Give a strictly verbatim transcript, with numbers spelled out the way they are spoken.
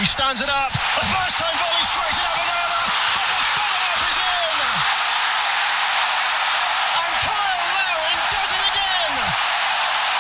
He stands it up. A first time goal